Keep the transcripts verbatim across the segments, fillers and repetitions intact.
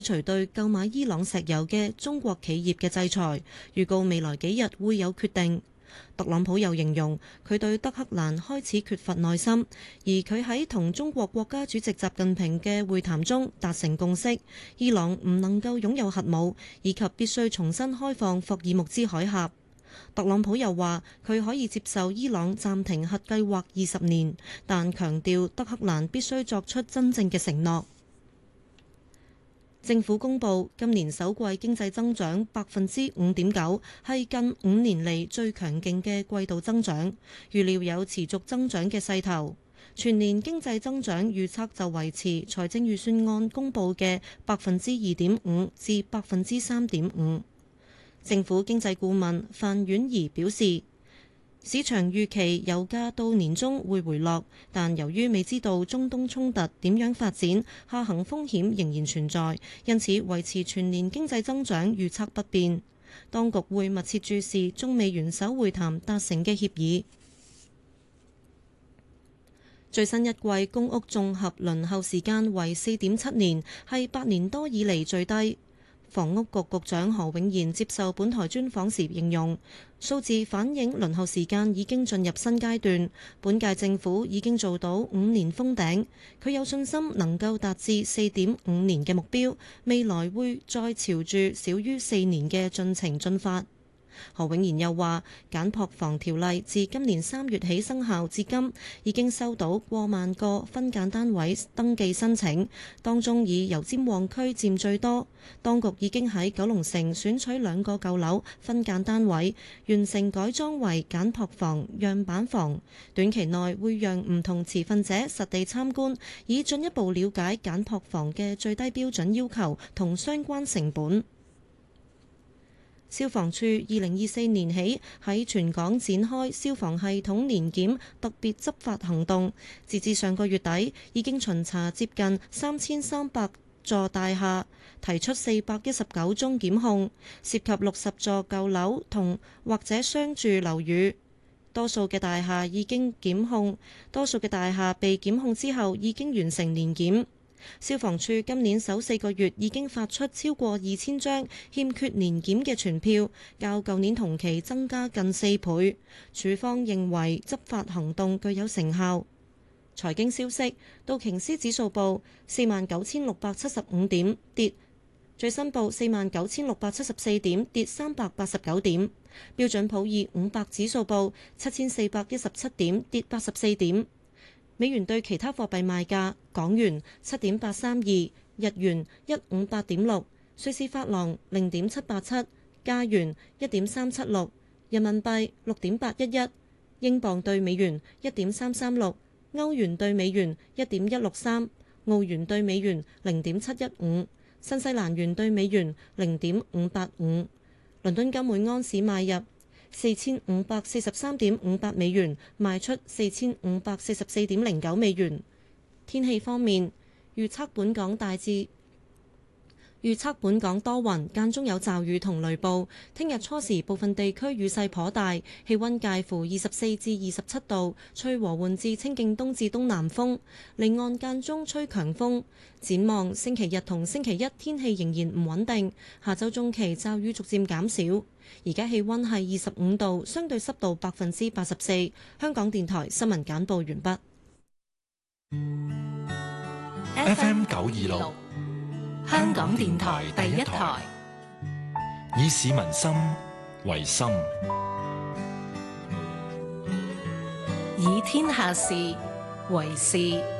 除對購買伊朗石油嘅中國企業嘅制裁，預告未來幾日會有決定。特朗普又形容佢對德黑蘭開始缺乏耐心，而佢喺同中國國家主席習近平嘅會談中達成共識，伊朗唔能夠擁有核武，以及必須重新開放霍爾木茲海峽。特朗普又話佢可以接受伊朗暫停核計劃二十年，但強調德黑蘭必須作出真正嘅承諾。政府公布今年首季經濟增長百分之五點九，係近五年嚟最強勁嘅季度增長，預料有持續增長嘅勢頭。全年經濟增長預測就維持財政預算案公布嘅百分之二點五至百分之三點五。政府經濟顧問范婉儀表示，市場預期油價到年中會回落，但由於未知道中東衝突點樣發展，下行風險仍然存在，因此維持全年經濟增長預測不變。當局會密切注視中美元首會談達成嘅協議。最新一季公屋綜合輪候時間為四點七年，係八年多以嚟最低。房屋局局長何永賢接受本台專訪時形容，數字反映輪候時間已經進入新階段，本屆政府已經做到五年封頂，佢有信心能夠達至四點五年嘅目標，未來會再朝住少於四年嘅進程進發。何永賢又話，簡樸房條例自今年三月起生效至今，已經收到過萬個分間單位登記申請，當中以油尖旺區佔最多。當局已經喺九龍城選取兩個舊樓分間單位，完成改裝為簡樸房樣板房，短期內會讓唔同持份者實地參觀，以進一步了解簡樸房嘅最低標準要求同相關成本。消防處二零二四年起喺全港展開消防系統年檢特別執法行動，截至上個月底已經巡查接近三千三百座大廈，提出四百一十九宗檢控，涉及六十座舊樓同或者商住樓宇。多數嘅大廈已經檢控，多數嘅大廈被檢控之後已經完成年檢。消防處今年首四個月已經發出超過二千張欠缺年檢嘅傳票，較舊年同期增加近四倍。處方認為執法行動具有成效。財經消息，道瓊斯指數報四萬九千六百七十五點，跌最新報四萬九千六百七十四點，跌三百八十九點。標準普爾五百指數報七千四百一十七點，跌八十四點。美元對其他貨幣賣價：港元七點八三二，日元一五八點六，瑞士法郎零點七八七，加元一點三七六，人民幣六點八一一，英鎊對美元一點三三六，歐元對美元一點一六三，澳元對美元零點七一五，新西蘭元對美元零點五八五。倫敦金每安士買入四千五百四十三點五八美元，賣出四千五百四十四點零九美元。天氣方面，預測本港大致預測本港多雲，間中有驟雨同雷暴。聽日初時部分地區雨勢頗大，氣溫介乎二十四至二十七度，吹和緩至清勁東至東南風，離岸間中吹強風。展望星期日同星期一天氣仍然唔穩定，下週中期驟雨逐漸減少。而家氣溫係二十五度，相對濕度百分之八十四。香港電台新聞簡報完畢。 F M 九二六，香港電台第一台，以市民心為心， 以天下事為事。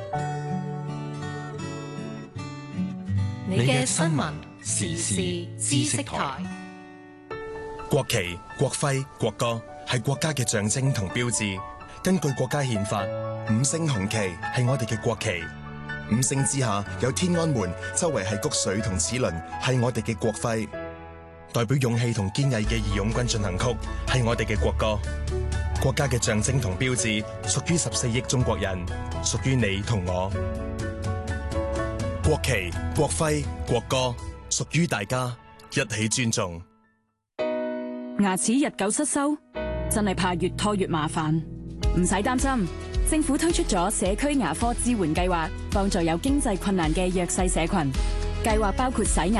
你嘅新聞時事知識台。 國旗、國徽、國歌係國家嘅象徵同標誌。根據國家憲法，五星紅旗係我哋嘅國旗。五星之下有天安門，周圍係谷穗同齒輪，係我哋嘅國徽。代表勇氣同堅毅嘅義勇軍進行曲係我哋嘅國歌。國家嘅象徵同標誌屬於十四億中國人，屬於你同我。國旗、國徽、國歌屬於大家，一起尊重。 牙齒日久失修，真係怕越拖越麻煩。唔使擔心，政府推出咗社區牙科支援計劃，幫助有經濟困難嘅弱勢社群。 計劃包括洗牙。